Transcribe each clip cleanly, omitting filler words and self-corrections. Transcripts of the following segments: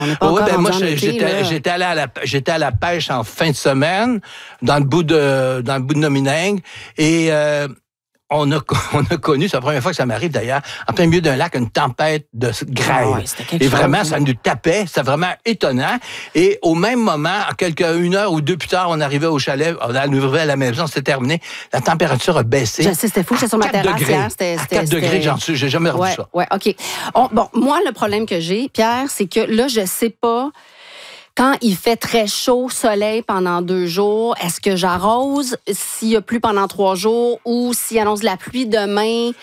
On n'est pas Oui, encore ben moi, rendu en été, là. j'étais à la pêche en fin de semaine, dans le bout de Nomineng, et on a connu, c'est la première fois que ça m'arrive d'ailleurs, en plein milieu d'un lac, une tempête de grêle. Ah ouais, c'était quelque et chose, vraiment, là. ça nous tapait, c'était vraiment étonnant. Et au même moment, une heure ou deux plus tard, on arrivait au chalet, on arrivait à la maison, c'était terminé. La température a baissé. Je sais, c'était fou, j'étais sur ma terrasse hier. À 4 degrés, j'ai jamais revu ça. Ouais, OK. Bon, moi, le problème que j'ai, Pierre, c'est que là, je sais pas. Quand il fait très chaud, soleil pendant 2 jours, est-ce que j'arrose s'il y a plu pendant 3 jours ou s'il annonce de la pluie demain?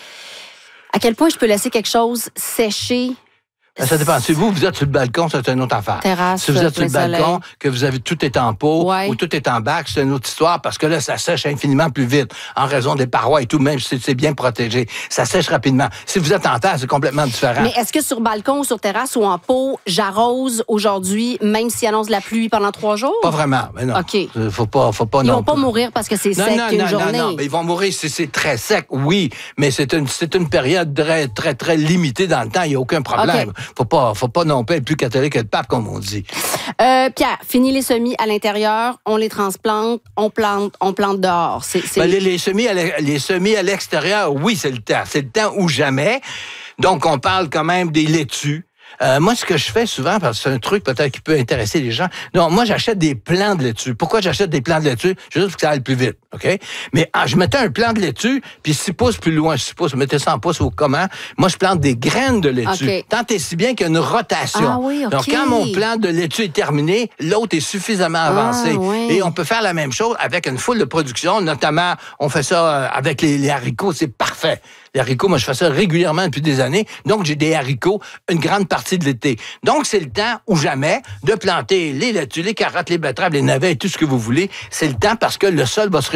À quel point je peux laisser quelque chose sécher? Ça dépend. Si vous êtes sur le balcon, c'est une autre affaire. Terrasse, si vous êtes sur le balcon, soleil. que vous avez tout est en pot ou tout est en bac, c'est une autre histoire parce que là, ça sèche infiniment plus vite en raison des parois et tout, même si c'est bien protégé. Ça sèche rapidement. Si vous êtes en terre, c'est complètement différent. Mais est-ce que sur balcon ou sur terrasse ou en pot, j'arrose aujourd'hui, même s'il annonce de la pluie pendant 3 jours? Pas vraiment. Mais non. OK. Faut pas Ils vont pas mourir parce que c'est sec une journée. Non, mais ils vont mourir si c'est très sec, oui, mais c'est une période très, très, très limitée dans le temps. Il n'y a aucun problème. Okay. Faut pas non plus être plus catholique que le pape, comme on dit. Pierre, fini les semis à l'intérieur, on les transplante, on plante dehors. Ben, les semis à l'extérieur, oui, c'est le temps. C'est le temps ou jamais. Donc, on parle quand même des laitues. Moi, ce que je fais souvent, parce que c'est un truc peut-être qui peut intéresser les gens, non, moi, j'achète des plants de laitue. Pourquoi j'achète des plants de laitue? Juste pour que ça aille plus vite, OK? Mais je mettais un plant de laitue, puis 6 pouces plus loin, 6 pouces, mettez 100 pouces au comment. Moi, je plante des graines de laitue. Okay. Tant et si bien qu'il y a une rotation. Ah oui, OK. Donc, quand mon plant de laitue est terminé, l'autre est suffisamment avancé. Oui. Et on peut faire la même chose avec une foule de production, notamment, on fait ça avec les haricots, c'est parfait. Les haricots, moi, je fais ça régulièrement depuis des années. Donc, j'ai des haricots une grande partie de l'été. Donc, c'est le temps ou jamais de planter les laitues, les carottes, les betteraves, les navets, tout ce que vous voulez. C'est le temps parce que le sol va se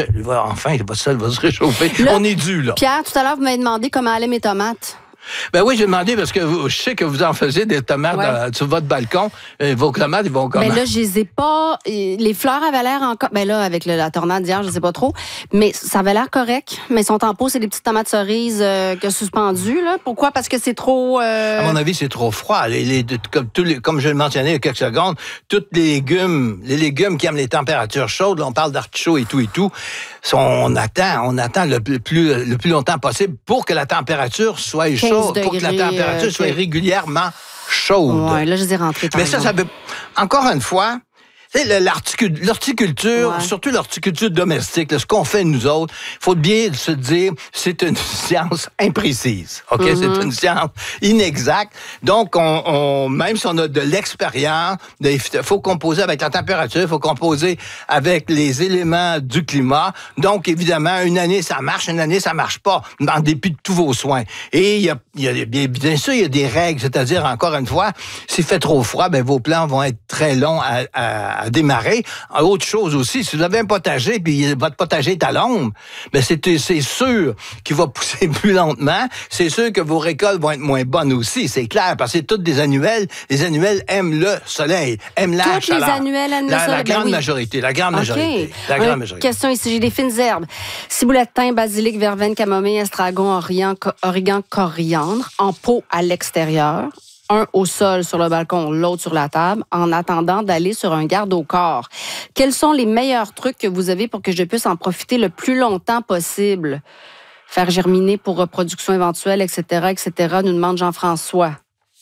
réchauffer. Là, on est dû, là. Pierre, tout à l'heure, vous m'avez demandé comment allaient mes tomates. Ben oui, j'ai demandé parce que je sais que vous en faisiez des tomates sur votre balcon. Vos tomates, ils vont comment? Ben là, je les ai pas. Les fleurs avaient l'air encore. Ben là, avec la tornade d'hier, je sais pas trop. Mais ça avait l'air correct. Mais ils sont en pot, c'est des petites tomates cerises que suspendues, là. Pourquoi? Parce que c'est trop. À mon avis, c'est trop froid. Comme je le mentionnais il y a quelques secondes, tous les légumes qui aiment les températures chaudes, là, on parle d'artichaut et tout, on attend le plus longtemps possible pour que la température soit chaude. Pour que la température soit régulièrement chaude. Oui, là, je les ai rentrés. Mais ça veut... Encore une fois, l'horticulture, surtout l'horticulture domestique, là, ce qu'on fait nous autres, il faut bien se dire, c'est une science imprécise. OK? Mm-hmm. C'est une science inexacte. Donc, même si on a de l'expérience, il faut composer avec la température, il faut composer avec les éléments du climat. Donc, évidemment, une année, ça marche, une année, ça marche pas, en dépit de tous vos soins. Et bien sûr, il y a des règles, c'est-à-dire, encore une fois, s'il fait trop froid, ben vos plants vont être très longs à démarrer. Autre chose aussi, si vous avez un potager puis votre potager est à l'ombre, ben c'est sûr qu'il va pousser plus lentement. C'est sûr que vos récoltes vont être moins bonnes aussi, c'est clair, parce que c'est toutes des annuelles. Les annuelles aiment le soleil, aiment la chaleur. Toutes les annuelles aiment le soleil. La grande majorité. La grande majorité. Question ici, j'ai des fines herbes. Ciboulette, thym, basilic, verveine, camomille, estragon, origan, coriandre, en pot à l'extérieur. Un au sol sur le balcon, l'autre sur la table, en attendant d'aller sur un garde au corps. Quels sont les meilleurs trucs que vous avez pour que je puisse en profiter le plus longtemps possible? Faire germiner pour reproduction éventuelle, etc., nous demande Jean-François.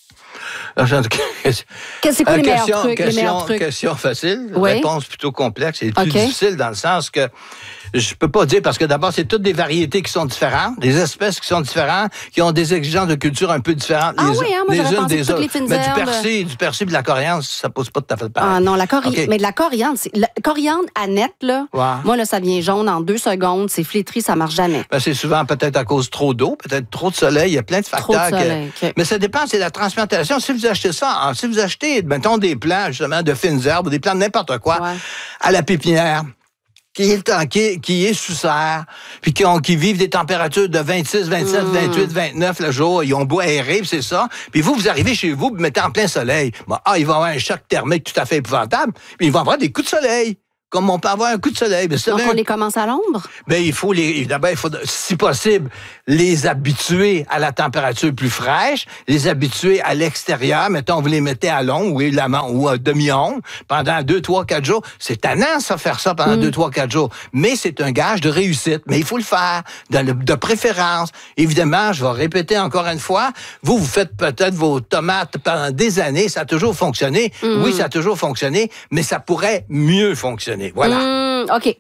C'est quoi les meilleurs trucs? Question facile, réponse plutôt complexe et plus difficile dans le sens que je peux pas dire parce que d'abord, c'est toutes des variétés qui sont différentes, des espèces qui sont différentes, qui ont des exigences de culture un peu différentes moi j'aurais pensé que toutes les fines herbes. Du persil, de la coriandre, ça pose pas tout à fait pareil. Ah non, mais de la coriandre, coriandre à net, là, moi, là, ça vient jaune en 2 secondes, c'est flétri, ça marche jamais. Ben, c'est souvent peut-être à cause trop d'eau, peut-être trop de soleil, il y a plein de facteurs. Trop de soleil, Mais ça dépend, c'est la transplantation. Si vous achetez ça, si vous achetez, mettons, des plants, justement, de fines herbes, ou des plants de n'importe quoi, à la pépinière, qui est sous serre, puis qui vivent des températures de 26, 27, 28, 29 le jour, ils ont beau aérer, puis c'est ça. Puis vous arrivez chez vous, vous mettez en plein soleil. Bon, il va y avoir un choc thermique tout à fait épouvantable, puis il va y avoir des coups de soleil. comme on peut avoir un coup de soleil. Donc, on les commence à l'ombre? Ben, d'abord, il faut, si possible, les habituer à la température plus fraîche, les habituer à l'extérieur. Mettons, vous les mettez à l'ombre ou à demi-ombre pendant 2, 3, 4 jours. C'est tannant, ça, faire ça pendant 2, 3, 4 jours. Mais c'est un gage de réussite. Mais il faut le faire, de préférence. Évidemment, je vais répéter encore une fois, vous faites peut-être vos tomates pendant des années, ça a toujours fonctionné. Oui, ça a toujours fonctionné, mais ça pourrait mieux fonctionner. Voilà. OK.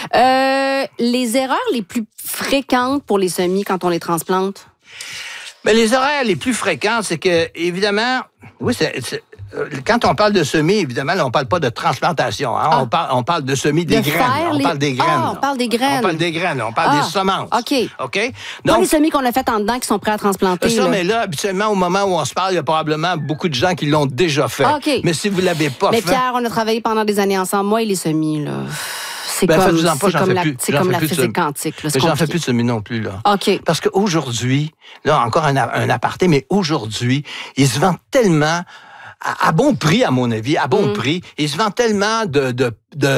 Les erreurs les plus fréquentes pour les semis quand on les transplante? Mais les erreurs les plus fréquentes, c'est que, évidemment, oui, quand on parle de semis, évidemment, là, on parle pas de transplantation. Hein? On parle de semis des graines. On parle des graines. On parle des graines. On parle des graines. On parle des semences. OK. Donc, pas les semis qu'on a fait en dedans qui sont prêts à transplanter. Ça, mais là, habituellement, au moment où on se parle, il y a probablement beaucoup de gens qui l'ont déjà fait. OK. Mais si vous l'avez pas fait... Mais Pierre, on a travaillé pendant des années ensemble. Moi et les semis, là... C'est comme la physique quantique. Mais j'en fais plus de semis non plus, là. OK. Parce qu'aujourd'hui, là, encore un aparté, mais aujourd'hui, ils se vendent tellement... À bon prix, à mon avis, à bon prix. Ils se vendent tellement de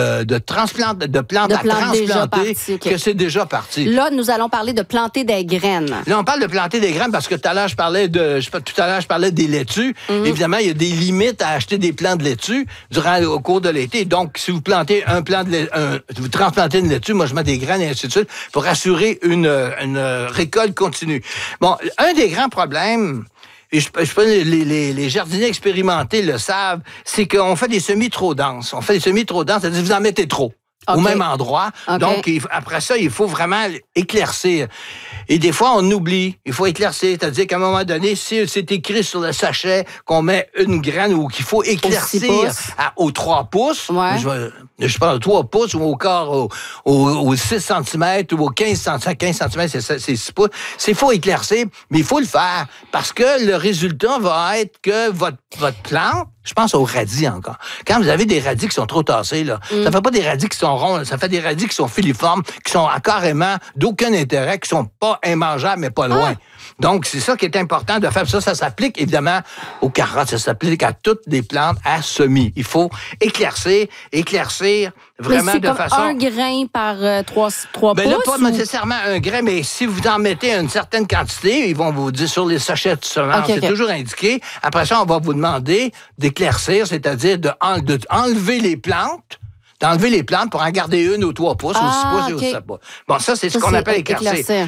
plantes à transplanter que c'est déjà parti. Là, nous allons parler de planter des graines. Là, on parle de planter des graines parce que tout à l'heure, je parlais des laitues. Évidemment, il y a des limites à acheter des plants de laitue au cours de l'été. Donc, si vous plantez vous transplantez une laitue, moi, je mets des graines et ainsi de suite pour assurer une récolte continue. Bon, un des grands problèmes, et les jardiniers expérimentés le savent, c'est qu'on fait des semis trop denses. On fait des semis trop denses, c'est-à-dire que vous en mettez trop. Au même endroit. Donc, après ça, il faut vraiment éclaircir. Et des fois, on oublie. Il faut éclaircir. C'est-à-dire qu'à un moment donné, si c'est écrit sur le sachet qu'on met une graine ou qu'il faut éclaircir aux 3 pouces, je parle de 3 pouces ou au quart, au 6 cm ou au 15 cm. 15 cm, c'est 6 pouces. Il faut éclaircir, mais il faut le faire parce que le résultat va être que votre plante, je pense aux radis encore. Quand vous avez des radis qui sont trop tassés, là, ça fait pas des radis qui sont ronds, ça fait des radis qui sont filiformes, qui sont carrément d'aucun intérêt, qui sont pas immangeables, mais pas loin. Donc, c'est ça qui est important de faire. Ça s'applique évidemment aux carottes, ça s'applique à toutes les plantes à semis. Il faut éclaircir vraiment de façon... un grain par 3 pouces? Là, pas nécessairement un grain, mais si vous en mettez une certaine quantité, ils vont vous dire sur les sachets de semences, c'est toujours indiqué. Après ça, on va vous demander d'éclaircir, c'est-à-dire d'enlever les plantes. D'enlever les plantes pour en garder une ou 3 pouces, ou 6 pouces, ou 7 pouces. Bon, ça, c'est ce qu'on appelle éclaircir.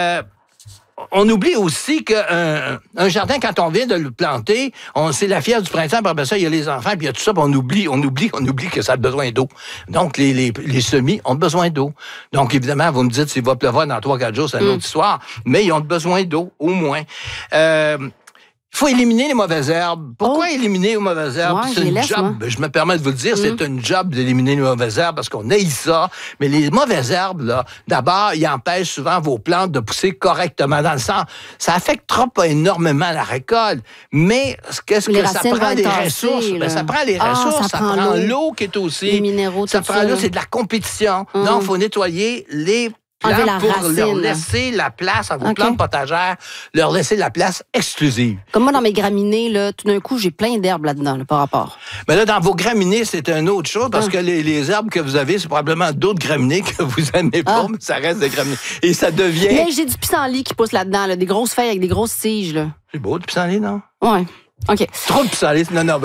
On oublie aussi qu'un jardin, quand on vient de le planter, c'est la fièvre du printemps, puis après ça, il y a les enfants, puis il y a tout ça, puis on oublie que ça a besoin d'eau. Donc, les semis ont besoin d'eau. Donc, évidemment, vous me dites, s'il va pleuvoir dans 3-4 jours, c'est une autre histoire, mais ils ont besoin d'eau, au moins. Il faut éliminer les mauvaises herbes. Pourquoi éliminer les mauvaises herbes? C'est une job. Je me permets de vous le dire, c'est une job d'éliminer les mauvaises herbes parce qu'on haït ça. Mais les mauvaises herbes, là, d'abord, ils empêchent souvent vos plantes de pousser correctement. Dans le sens, ça affectera pas énormément la récolte. Mais qu'est-ce que ça prend des ressources? Ça prend les ressources, ça prend l'eau qui est aussi. Les minéraux, ça prend l'eau, c'est de la compétition. Donc, il faut nettoyer les plantes pour leur laisser la place à vos plantes potagères, leur laisser la place exclusive. Comme moi, dans mes graminées, là, tout d'un coup, j'ai plein d'herbes là-dedans, là, par rapport. Mais là, dans vos graminées, c'est une autre chose, parce que les herbes que vous avez, c'est probablement d'autres graminées que vous n'aimez pas, mais ça reste des graminées. Et ça devient... Mais j'ai du pissenlit qui pousse là-dedans, là, des grosses feuilles avec des grosses tiges. Là. C'est beau, du pissenlit, non? Oui. OK. Trop de pissenlit. Non,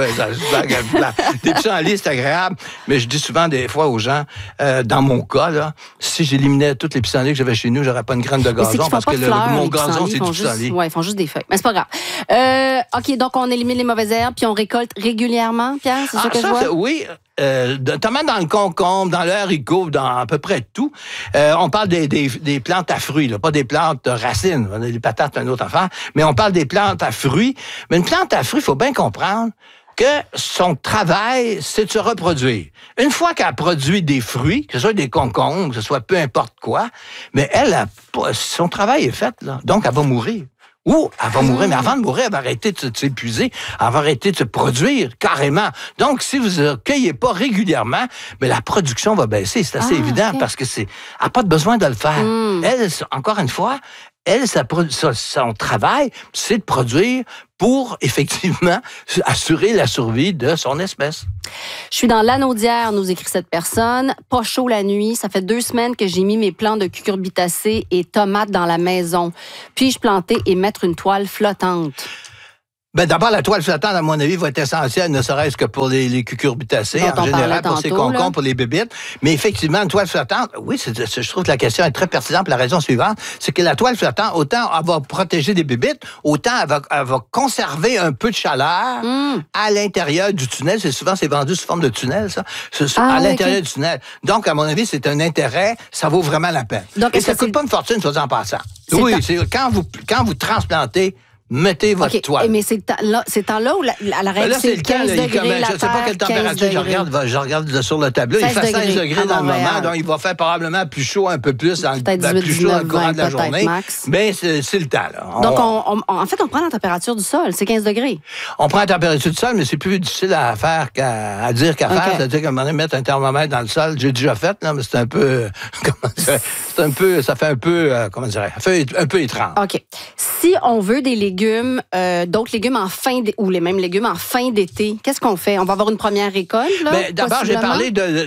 des pissenlits, c'est agréable. Mais je dis souvent des fois aux gens, dans mon cas, là, si j'éliminais toutes les pissenlits que j'avais chez nous, j'aurais pas une graine de gazon parce que mon gazon, c'est du pissenlit. Oui, ils font juste des feuilles. Mais c'est pas grave. OK, donc on élimine les mauvaises herbes puis on récolte régulièrement, Pierre, c'est ça que je vois? Oui. Notamment dans le concombre, dans le haricot, dans à peu près tout. On parle des plantes à fruits, là, pas des plantes racines. On a des patates, c'est une autre affaire. Mais on parle des plantes à fruits. Mais une plante à fruits, il faut bien comprendre que son travail, c'est de se reproduire. Une fois qu'elle produit des fruits, que ce soit des concombres, que ce soit peu importe quoi, mais son travail est fait, là. Donc, elle va mourir. Ou elle va mourir, mais avant de mourir, elle va arrêter de s'épuiser, elle va arrêter de se produire carrément. Donc, si vous ne cueillez pas régulièrement, mais la production va baisser. C'est assez évident parce que elle n'a pas besoin de le faire. Elle, encore une fois, son travail, c'est de produire pour, effectivement, assurer la survie de son espèce. Je suis dans l'Anaudière, nous écrit cette personne. Pas chaud la nuit. Ça fait 2 semaines que j'ai mis mes plants de cucurbitacées et tomates dans la maison. Puis-je planter et mettre une toile flottante? Ben, d'abord, la toile flottante, à mon avis, va être essentielle, ne serait-ce que pour les cucurbitacées, en général, pour ces concombres, pour les bébites. Mais effectivement, une toile flottante, oui, je trouve que la question est très pertinente pour la raison suivante, c'est que la toile flottante, autant elle va protéger des bébites, autant elle va conserver un peu de chaleur à l'intérieur du tunnel. C'est vendu sous forme de tunnel, ça. À l'intérieur du tunnel. Donc, à mon avis, c'est un intérêt, ça vaut vraiment la peine. Donc, et ça coûte pas une fortune, soit en passant. Oui, c'est quand vous transplantez, mettez votre toile. Mais c'est temps-là où la règle, c'est 15 degrés, je ne sais pas quelle température je regarde sur le tableau. Il fait 16 degrés dans le moment, donc il va faire probablement plus chaud un peu plus, plus chaud dans le courant de la journée. Max. Mais c'est le temps. Là. Donc, en fait, on prend la température du sol, c'est 15 degrés. On prend la température du sol, mais c'est plus difficile à faire à dire qu'à faire. C'est-à-dire qu'à un moment donné, mettre un thermomètre dans le sol, j'ai déjà fait, là, mais c'est un peu... ça fait un peu... comment dirais ça fait un peu étrange. OK. Si on veut des légumes, d'autres légumes ou les mêmes légumes en fin d'été, qu'est-ce qu'on fait? On va avoir une première récolte, là? D'abord, j'ai parlé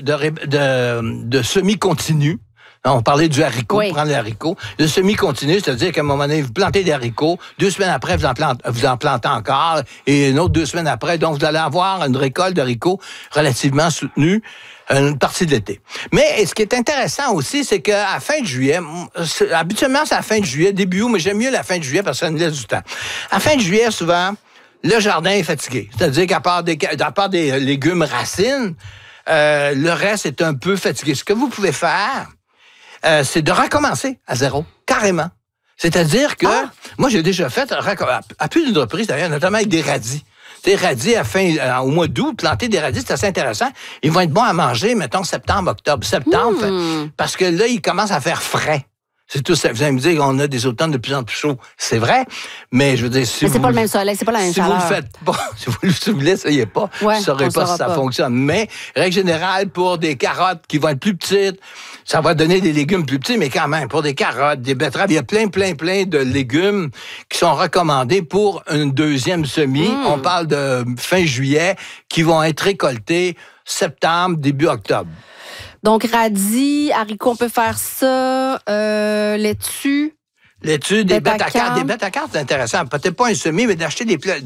de semi-continu. On parlait du haricot, prendre les haricots. Le semi-continu, c'est-à-dire qu'à un moment donné, vous plantez des haricots, 2 semaines après, vous en plantez encore, et une autre 2 semaines après. Donc, vous allez avoir une récolte d'haricots relativement soutenue une partie de l'été. Mais ce qui est intéressant aussi, c'est qu'à la fin de juillet, habituellement, c'est à la fin de juillet, début août, mais j'aime mieux la fin de juillet parce que ça nous laisse du temps. À la fin de juillet, souvent, le jardin est fatigué. C'est-à-dire qu'à part des légumes racines, le reste est un peu fatigué. Ce que vous pouvez faire, c'est de recommencer à zéro, carrément. C'est-à-dire que, moi, j'ai déjà fait, à plus d'une reprise d'ailleurs, notamment avec des radis. Des radis au mois d'août, planter des radis, c'est assez intéressant. Ils vont être bons à manger, mettons, septembre, octobre. Parce que là, ils commencent à faire frais. C'est tout ça. Vous allez me dire qu'on a des automnes de plus en plus chauds. C'est vrai, je veux dire... mais c'est pas le même soleil, c'est pas la même chaleur. Si vous le faites pas, si vous ne l'essayez pas, vous ne saurez pas si ça fonctionne. Mais, règle générale, pour des carottes qui vont être plus petites, ça va donner des légumes plus petits, mais quand même, pour des carottes, des betteraves, il y a plein de légumes qui sont recommandés pour une deuxième semis. On parle de fin juillet, qui vont être récoltés septembre, début octobre. Donc, radis, haricots, on peut faire ça, laitue. Laitue, des bêtes à cartes. Des bêtes à cartes, c'est intéressant. Peut-être pas un semis, mais d'acheter des plantes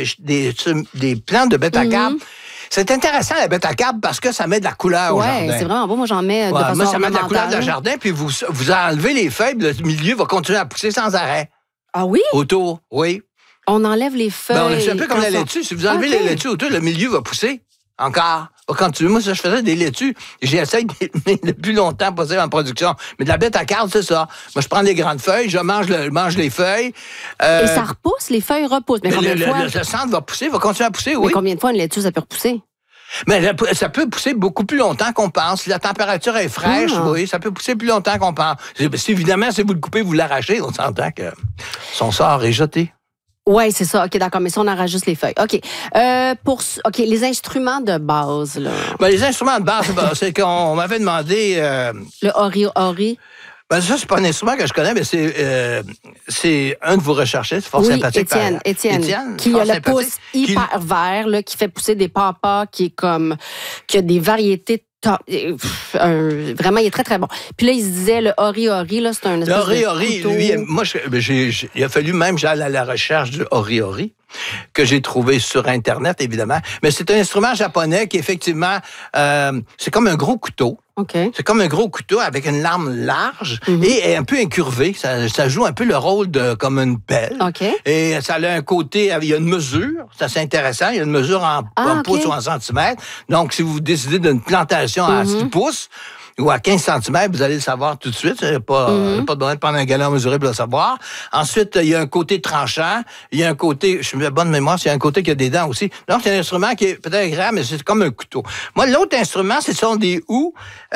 de bêtes à cartes. C'est intéressant, la bête à carpe, parce que ça met de la couleur au jardin. Oui, c'est vraiment beau. Moi, j'en mets de façon moi, ça met de la couleur dans le jardin, puis vous enlevez les feuilles, le milieu va continuer à pousser sans arrêt. Ah oui? Autour, oui. On enlève les feuilles. C'est un peu comme la laitue. Si vous enlevez les laitues autour, le milieu va pousser. Encore. Moi, ça, je faisais des laitues. J'essaie le plus longtemps possible en production. Mais de la bête à carpe, c'est ça. Moi, je prends des grandes feuilles, je mange les feuilles. Et ça repousse? Les feuilles repoussent. Mais combien de fois? Le centre va pousser, va continuer à pousser, oui. Mais combien de fois une laitue, ça peut repousser? Mais ça peut pousser beaucoup plus longtemps qu'on pense. Si la température est fraîche, oui, ça peut pousser plus longtemps qu'on pense. Évidemment, si vous le coupez, vous l'arrachez, on s'entend que son sort est jeté. Oui, c'est ça. OK, d'accord. Mais si on arrache juste les feuilles. OK. Les instruments de base, là. Les instruments de base, c'est qu'on m'avait demandé... Le ori-ori. Ça, c'est pas un instrument que je connais, mais c'est un de vos recherchistes, c'est fort sympathique. Étienne, qui a le pouce hyper vert, là, qui fait pousser des papas, qui a des variétés vraiment, il est très, très bon. Puis là, il se disait, le ori-ori, là, c'est un espèce de couteau. Lui, moi, il a fallu même j'aille à la recherche du ori-ori, que j'ai trouvé sur Internet, évidemment. Mais c'est un instrument japonais qui, effectivement, c'est comme un gros couteau. Okay. C'est comme un gros couteau avec une lame large et un peu incurvée. Ça joue un peu le rôle comme une pelle. Okay. Et ça a un côté, il y a une mesure, c'est assez intéressant, il y a une mesure en pouces ou en centimètres. Donc, si vous décidez d'une plantation à 6 pouces, ou à 15 cm, vous allez le savoir tout de suite. Il n'y a pas de besoin de prendre un galon mesuré pour le savoir. Ensuite, il y a un côté tranchant. Il y a un côté, je me bonne mémoire, il y a un côté qui a des dents aussi. Donc, c'est un instrument qui est peut-être agréable, mais c'est comme un couteau. Moi, l'autre instrument, ce sont des houes.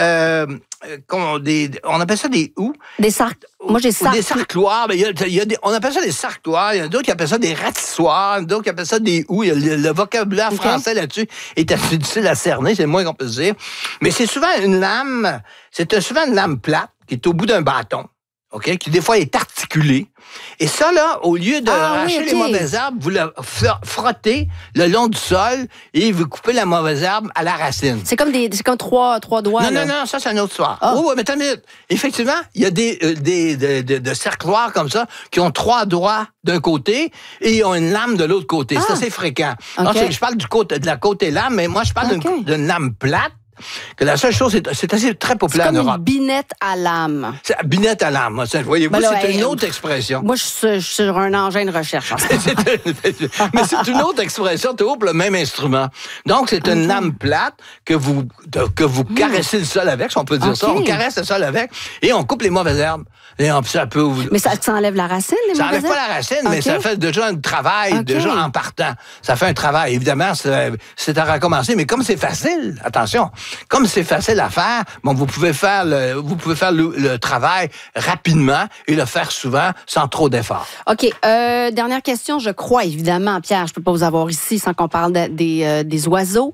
On appelle ça des houes. Des Moi, j'ai des sarcloirs. On appelle ça des sarcloirs. Il y en a d'autres qui appellent ça des ratissoirs. D'autres qui appellent ça des houes. Le vocabulaire français là-dessus est assez difficile à cerner. C'est le moins qu'on peut se dire. Mais c'est souvent une lame. C'est souvent une lame plate qui est au bout d'un bâton. OK, qui des fois est articulé. Et ça, là, au lieu de arracher les mauvaises herbes, vous le frottez le long du sol et vous coupez la mauvaise herbe à la racine. C'est comme trois doigts. Non, ça, c'est une autre histoire. Oh, mais attends une minute. Effectivement, il y a des cercloirs comme ça qui ont 3 doigts d'un côté et ils ont une lame de l'autre côté. C'est assez fréquent. Okay. Alors, je parle de la côté lame, mais moi, je parle d'une lame plate. Que la seule chose, c'est assez très populaire en Europe. C'est comme une binette à lame. C'est binette à lame. Voyez-vous, c'est une autre expression. Moi, je suis sur un engin de recherche. Mais c'est une autre expression, toujours pour le même instrument. Donc, c'est une lame plate que vous caressez le sol avec, si on peut dire ça. On caresse le sol avec et on coupe les mauvaises herbes. Et ça peut mais ça enlève la racine, les mauvaises herbes? Ça enlève pas la racine, mais ça fait déjà un travail, déjà en partant. Ça fait un travail. Évidemment, c'est à recommencer, mais comme c'est facile, attention, comme c'est facile à faire, bon, vous pouvez faire le travail rapidement et le faire souvent sans trop d'efforts. OK. Dernière question, je crois, évidemment, Pierre, je peux pas vous avoir ici sans qu'on parle des oiseaux.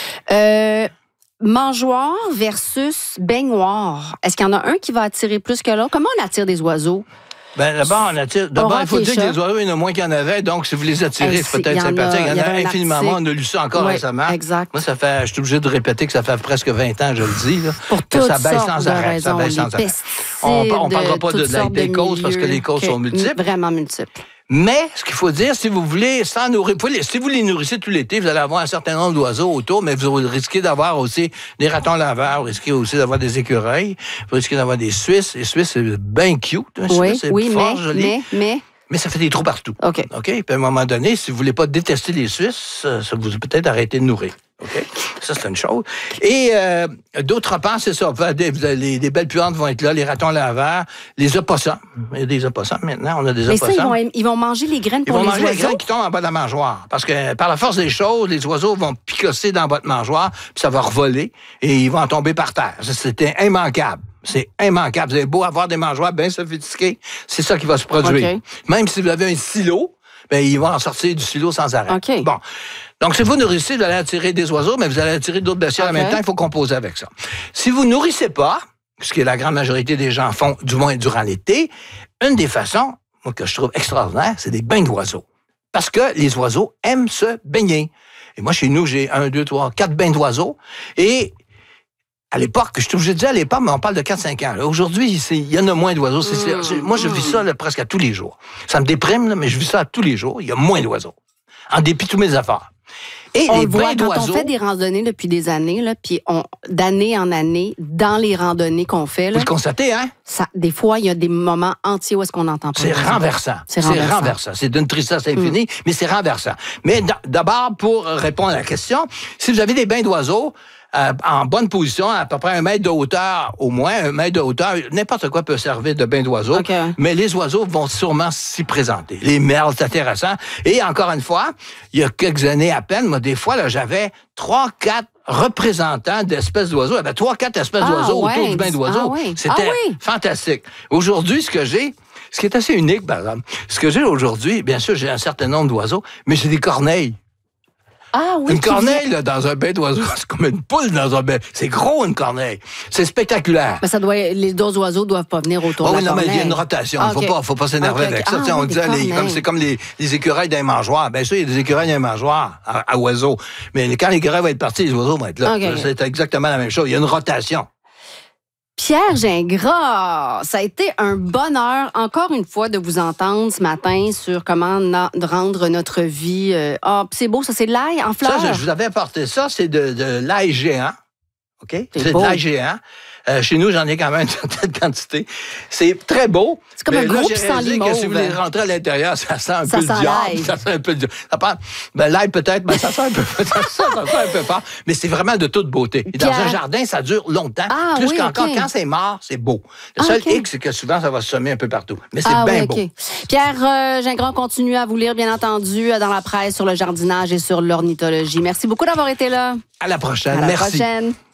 Mangeoire versus baignoire. Est-ce qu'il y en a un qui va attirer plus que l'autre? Comment on attire des oiseaux? D'abord, il faut dire que les oiseaux, il y en a moins qu'il y en avait, donc si vous les attirez, c'est peut-être sympathique. Il y en a infiniment moins. On a lu ça encore récemment. Exact. Moi, je suis obligé de répéter que ça fait presque 20 ans, je le dis. Là, pour que ça baisse sans arrêt. Ça baisse sans arrêt. On ne parlera pas des causes parce que les causes sont multiples. Vraiment multiples. Mais, ce qu'il faut dire, si vous voulez, si vous les nourrissez tout l'été, vous allez avoir un certain nombre d'oiseaux autour, mais vous risquez d'avoir aussi des ratons laveurs, vous risquez aussi d'avoir des écureuils, vous risquez d'avoir des Suisses. Les Suisses, c'est bien cute. Oui, fort joli. Mais ça fait des trous partout. OK. Puis à un moment donné, si vous voulez pas détester les Suisses, ça vous peut-être arrêter de nourrir. OK? Ça, c'est une chose. Et d'autre part, c'est ça. Les belles puantes vont être là, les ratons laveurs, les opossums. Il y a des opossums maintenant, on a des opossums. Mais ça, ils vont manger les graines pour les oiseaux? Ils vont manger les graines qui tombent en bas de la mangeoire. Parce que par la force des choses, les oiseaux vont picosser dans votre mangeoire, puis ça va revoler, et ils vont en tomber par terre. C'était immanquable. C'est immanquable. Vous avez beau avoir des mangeoires bien sophistiqués, c'est ça qui va se produire. Okay. Même si vous avez un silo, ils vont en sortir du silo sans arrêt. Okay. Bon. Donc, si vous nourrissez, vous allez attirer des oiseaux, mais vous allez attirer d'autres bestioles en même temps. Il faut composer avec ça. Si vous nourrissez pas, ce que la grande majorité des gens font, du moins durant l'été, une des façons, moi, que je trouve extraordinaire, c'est des bains d'oiseaux. Parce que les oiseaux aiment se baigner. Et moi, chez nous, j'ai 1, 2, 3, 4 bains d'oiseaux. Et à l'époque, je dis à l'époque, mais on parle de 4-5 ans. Aujourd'hui, il y en a moins d'oiseaux. Moi, je vis ça là, presque à tous les jours. Ça me déprime, là, mais je vis ça à tous les jours. Il y a moins d'oiseaux. En dépit de toutes mes affaires. Et on les voit bains quand on fait des randonnées depuis des années, là, puis d'année en année, dans les randonnées qu'on fait, là, vous le constatez, hein? Des fois, il y a des moments entiers où est-ce qu'on n'entend pas. C'est renversant. C'est d'une tristesse infinie, mais c'est renversant. Mais d'abord, pour répondre à la question, si vous avez des bains d'oiseaux, en bonne position, à peu près 1 mètre de hauteur, au moins 1 mètre de hauteur, n'importe quoi peut servir de bain d'oiseaux, mais les oiseaux vont sûrement s'y présenter. Les merles, c'est intéressant. Et encore une fois, il y a quelques années à peine, moi, des fois, là, j'avais 3-4 représentants d'espèces d'oiseaux. Il y avait 3-4 espèces d'oiseaux autour du bain d'oiseaux. C'était fantastique. Aujourd'hui, ce qui est assez unique, par exemple, ce que j'ai aujourd'hui, bien sûr, j'ai un certain nombre d'oiseaux, mais j'ai des corneilles. Ah oui. Une corneille, là, dans un bain d'oiseaux, c'est comme une poule dans un bain. C'est gros, une corneille. C'est spectaculaire. Mais les deux oiseaux doivent pas venir autour de la corneille. Non, mais il y a une rotation. Faut pas s'énerver avec ça. On disait, c'est comme les écureuils d'un mangeoire. Bien sûr, il y a des écureuils d'un mangeoire à oiseaux. Mais quand l'écureuil va être parti, les oiseaux vont être là. C'est exactement la même chose. Il y a une rotation. Pierre Gingras, ça a été un bonheur, encore une fois, de vous entendre ce matin sur comment rendre notre vie... c'est beau, ça, c'est de l'ail en fleurs. Ça, je vous avais apporté ça, c'est de l'ail géant. OK? C'est de l'ail géant. Chez nous, j'en ai quand même une certaine quantité. C'est très beau. C'est comme un gros pissenlit mauve. Si vous les rentrez à l'intérieur, ça sent un peu le diable. Ça sent un peu le diable. L'ail peut-être, mais ça sent un peu fort. Mais c'est vraiment de toute beauté. Et dans un jardin, ça dure longtemps. Plus qu'encore, quand c'est mort, c'est beau. Le seul hic, c'est que souvent, ça va se semer un peu partout. Mais c'est bien beau. Pierre Gingras continue à vous lire, bien entendu, dans la presse sur le jardinage et sur l'ornithologie. Merci beaucoup d'avoir été là. À la prochaine. Merci. À la prochaine.